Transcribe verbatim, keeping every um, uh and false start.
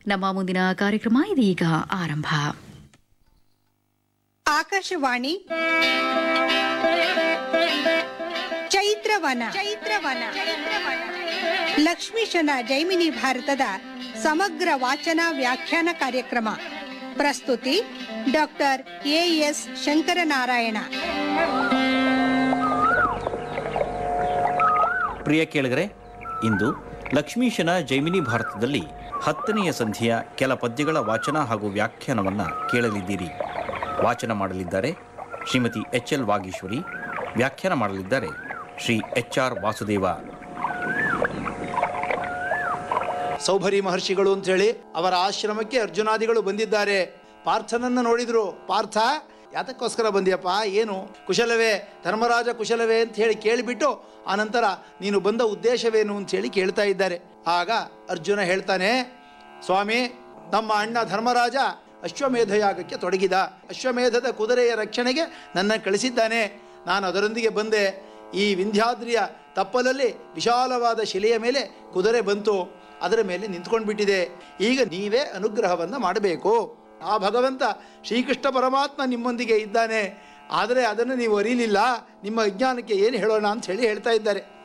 ನಮ್ಮ ಮುಂದಿನ ಕಾರ್ಯಕ್ರಮ ಇದೀಗ ಆರಂಭ. ಆಕಾಶವಾಣಿ ಚೈತ್ರವನ ಚೈತ್ರವನ ಲಕ್ಷ್ಮೀಶನ ಜೈಮಿನಿ ಭಾರತದ ಸಮಗ್ರ ವಾಚನ ವ್ಯಾಖ್ಯಾನ ಕಾರ್ಯಕ್ರಮ. ಪ್ರಸ್ತುತಿ ಡಾಕ್ಟರ್ ಎ ಎಸ್ ಶಂಕರನಾರಾಯಣ. ಪ್ರಿಯ ಕೇಳಿಗರೆ, ಇಂದು ಲಕ್ಷ್ಮೀಶನ ಜೈಮಿನಿ ಭಾರತದಲ್ಲಿ ಹತ್ತನೆಯ ಸಂಧಿಯ ಕೆಲ ಪದ್ಯಗಳ ವಾಚನ ಹಾಗೂ ವ್ಯಾಖ್ಯಾನವನ್ನು ಕೇಳಲಿದ್ದೀರಿ. ವಾಚನ ಮಾಡಲಿದ್ದಾರೆ ಶ್ರೀಮತಿ ಎಚ್ ಎಲ್ ವಾಗೀಶ್ವರಿ, ವ್ಯಾಖ್ಯಾನ ಮಾಡಲಿದ್ದಾರೆ ಶ್ರೀ ಎಚ್ ಆರ್ ವಾಸುದೇವ. ಸೌಭರಿ ಮಹರ್ಷಿಗಳು ಅಂಥೇಳಿ ಅವರ ಆಶ್ರಮಕ್ಕೆ ಅರ್ಜುನಾದಿಗಳು ಬಂದಿದ್ದಾರೆ. ಪಾರ್ಥನನ್ನು ನೋಡಿದರು. ಪಾರ್ಥ, ಯಾತಕ್ಕೋಸ್ಕರ ಬಂದಿಯಪ್ಪ, ಏನು ಕುಶಲವೇ, ಧರ್ಮರಾಜ ಕುಶಲವೇ ಅಂತ ಹೇಳಿ ಕೇಳಿಬಿಟ್ಟು ಆನಂತರ ನೀನು ಬಂದ ಉದ್ದೇಶವೇನು ಅಂಥೇಳಿ ಕೇಳ್ತಾ ಇದ್ದಾರೆ. ಆಗ ಅರ್ಜುನ ಹೇಳ್ತಾನೆ, ಸ್ವಾಮಿ, ನಮ್ಮ ಅಣ್ಣ ಧರ್ಮರಾಜ ಅಶ್ವಮೇಧ ಯಾಗಕ್ಕೆ ತೊಡಗಿದ. ಅಶ್ವಮೇಧದ ಕುದುರೆಯ ರಕ್ಷಣೆಗೆ ನನ್ನ ಕಳಿಸಿದ್ದಾನೆ. ನಾನು ಅದರೊಂದಿಗೆ ಬಂದೆ. ಈ ವಿಂಧ್ಯಾದ್ರಿಯ ತಪ್ಪಲಲ್ಲಿ ವಿಶಾಲವಾದ ಶಿಲೆಯ ಮೇಲೆ ಕುದುರೆ ಬಂತು. ಅದರ ಮೇಲೆ ನಿಂತ್ಕೊಂಡು ಬಿಟ್ಟಿದೆ. ಈಗ ನೀವೇ ಅನುಗ್ರಹವನ್ನು ಮಾಡಬೇಕು. ಆ ಭಗವಂತ ಶ್ರೀಕೃಷ್ಣ ಪರಮಾತ್ಮ ನಿಮ್ಮೊಂದಿಗೆ ಇದ್ದಾನೆ, ಆದರೆ ಅದನ್ನು ನೀವು ಅರಿಲಿಲ್ಲ. ನಿಮ್ಮ ಅಜ್ಞಾನಕ್ಕೆ ಏನು ಹೇಳೋಣ ಅಂತ ಹೇಳಿ ಹೇಳ್ತಾ ಇದ್ದಾರೆ.